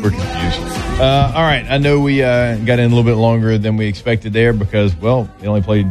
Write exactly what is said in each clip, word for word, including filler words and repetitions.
we're confused. Uh, all right, I know we uh, got in a little bit longer than we expected there because, well, they only played.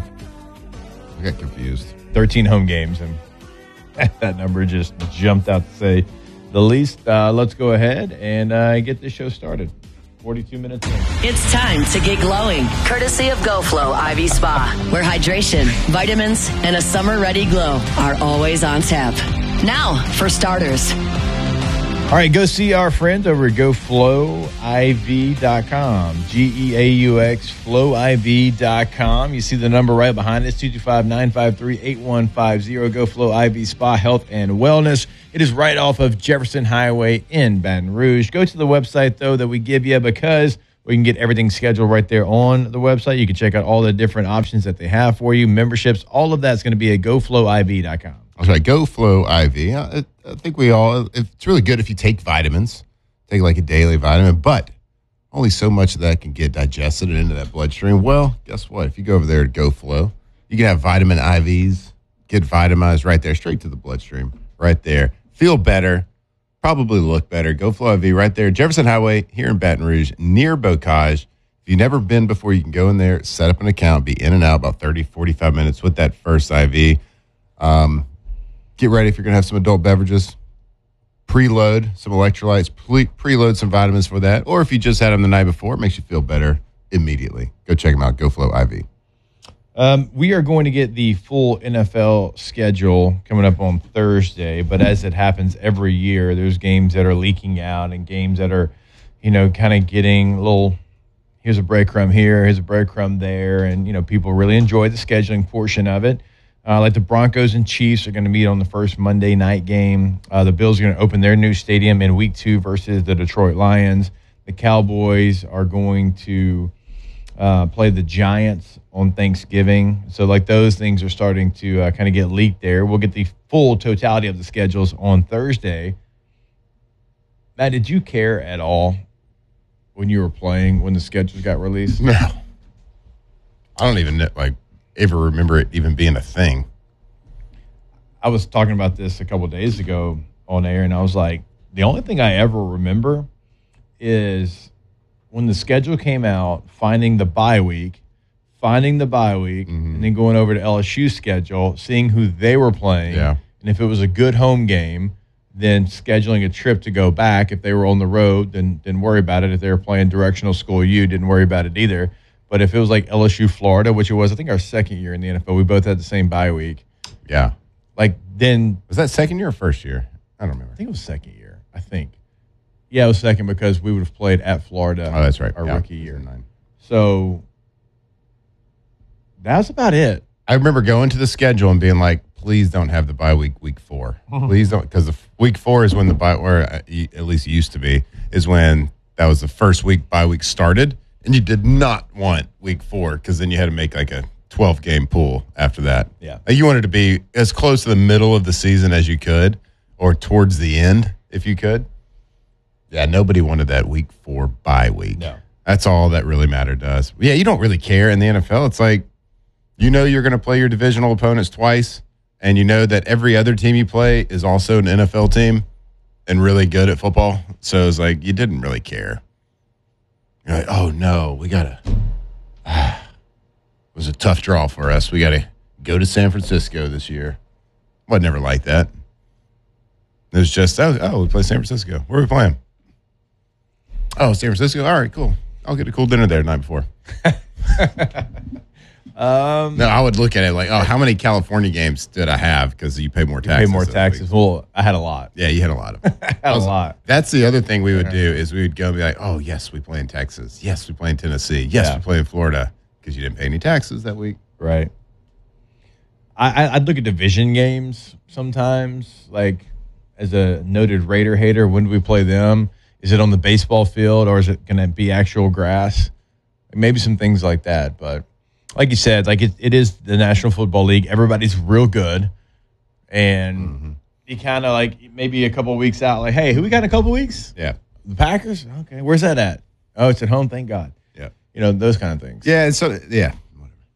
We got confused. thirteen home games, and that number just jumped out to say the least. Uh, let's go ahead and uh, get this show started. forty-two minutes in. It's time to get glowing, courtesy of GoFlow I V Spa, where hydration, vitamins, and a summer-ready glow are always on tap. Now, for starters. All right, go see our friends over at go flow I V dot com. G E A U X, flow I V dot com. You see the number right behind us, two two five, nine five three, eight one five zero. GoFlow I V Spa, Health and Wellness. It is right off of Jefferson Highway in Baton Rouge. Go to the website, though, that we give you because we can get everything scheduled right there on the website. You can check out all the different options that they have for you, memberships. All of that's going to be at go flow I V dot com. That's right, GoFlow I V. I, I think we all, it's really good if you take vitamins, take like a daily vitamin, but only so much of that can get digested and into that bloodstream. Well, guess what? If you go over there to GoFlow, you can have vitamin I Vs, get vitamized right there, straight to the bloodstream, right there. Feel better, probably look better. GoFlow I V right there, Jefferson Highway here in Baton Rouge, near Bocage. If you've never been before, you can go in there, set up an account, be in and out about thirty, forty-five minutes with that first I V. Um, Get ready if you're going to have some adult beverages. Preload some electrolytes. Pre- preload some vitamins for that. Or if you just had them the night before, it makes you feel better immediately. Go check them out. GoFlow I V. Um, we are going to get the full N F L schedule coming up on Thursday. But as it happens every year, there's games that are leaking out and games that are, you know, kind of getting a little, here's a breadcrumb here, here's a breadcrumb there. And, you know, people really enjoy the scheduling portion of it. Uh, like the Broncos and Chiefs are going to meet on the first Monday night game. Uh, the Bills are going to open their new stadium in week two versus the Detroit Lions. The Cowboys are going to uh, play the Giants on Thanksgiving. So, like, those things are starting to uh, kind of get leaked there. We'll get the full totality of the schedules on Thursday. Matt, did you care at all when you were playing when the schedules got released? No. I don't even know, like, ever remember it even being a thing. I was talking about this a couple of days ago on air, and I was like, the only thing I ever remember is when the schedule came out, finding the bye week, finding the bye week, mm-hmm. and then going over to L S U's schedule, seeing who they were playing, yeah. and if it was a good home game, then scheduling a trip to go back. If they were on the road, then didn't worry about it. If they were playing directional school U, didn't worry about it either. But if it was like L S U, Florida, which it was, I think our second year in the N F L, we both had the same bye week. Yeah. Like then. Was that second year or first year? I don't remember. I think it was second year. I think. Yeah, it was second because we would have played at Florida. Oh, that's right. Our yeah. rookie year. So that's about it. I remember going to the schedule and being like, please don't have the bye week, week four. Please don't, because the week four is when the bye, or at least it used to be, is when that was the first week bye week started. And you did not want week four because then you had to make like a twelve-game pool after that. Yeah. You wanted to be as close to the middle of the season as you could or towards the end if you could. Yeah, nobody wanted that week four bye week. No. That's all that really mattered to us. Yeah, you don't really care in the N F L. It's like you know you're going to play your divisional opponents twice, and you know that every other team you play is also an N F L team and really good at football. So it's like you didn't really care. You're like, oh, no, we got to ah, – it was a tough draw for us. We got to go to San Francisco this year. Well, never like that. It was just, oh, oh, we play San Francisco. Where are we playing? Oh, San Francisco? All right, cool. I'll get a cool dinner there the night before. um, no, I would look at it like, oh, how many California games did I have because you pay more taxes? You pay more taxes. Well, I had a lot. Yeah, you had a lot of them. I had was, a lot. That's the other thing we would do is we would go and be like, oh, yes, we play in Texas. Yes, we play in Tennessee. Yes, yeah. we play in Florida because you didn't pay any taxes that week. Right. I, I'd look at division games sometimes, like as a noted Raider hater, when do we play them? Is it on the baseball field or is it going to be actual grass? Maybe some things like that. But like you said, like it, it is the National Football League. Everybody's real good. And mm-hmm. you kind of like maybe a couple of weeks out, like, hey, who we got in a couple of weeks? Yeah. The Packers? Okay. Where's that at? Oh, it's at home. Thank God. Yeah. You know, those kind of things. Yeah. So, yeah.